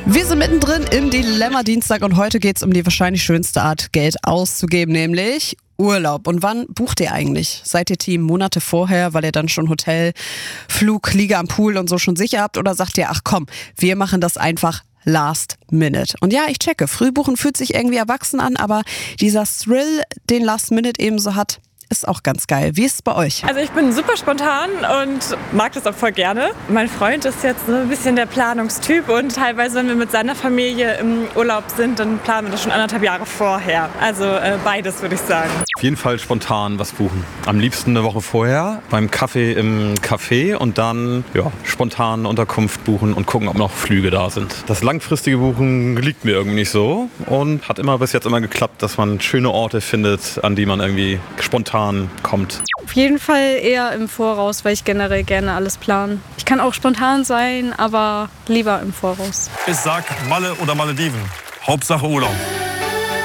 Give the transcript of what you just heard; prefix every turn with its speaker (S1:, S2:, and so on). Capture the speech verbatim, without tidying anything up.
S1: Wir sind mittendrin im Dilemma-Dienstag und heute geht es um die wahrscheinlich schönste Art, Geld auszugeben, nämlich Urlaub. Und wann bucht ihr eigentlich? Seid ihr Team Monate vorher, weil ihr dann schon Hotel, Flug, Liege am Pool und so schon sicher habt? Oder sagt ihr, ach komm, wir machen das einfach Last Minute? Und ja, ich checke, Frühbuchen fühlt sich irgendwie erwachsen an, aber dieser Thrill, den Last Minute eben so hat, ist auch ganz geil. Wie ist es bei euch?
S2: Also ich bin super spontan und mag das auch voll gerne. Mein Freund ist jetzt so ein bisschen der Planungstyp und teilweise, wenn wir mit seiner Familie im Urlaub sind, dann planen wir das schon anderthalb Jahre vorher. Also äh, beides, würde ich sagen.
S3: Auf jeden Fall spontan was buchen. Am liebsten eine Woche vorher beim Kaffee im Café und dann ja, spontan Unterkunft buchen und gucken, ob noch Flüge da sind. Das langfristige Buchen liegt mir irgendwie nicht so und hat immer bis jetzt immer geklappt, dass man schöne Orte findet, an die man irgendwie spontan kommt.
S4: Auf jeden Fall eher im Voraus, weil ich generell gerne alles plane. Ich kann auch spontan sein, aber lieber im Voraus.
S5: Ich sag Malle oder Malediven. Hauptsache Urlaub.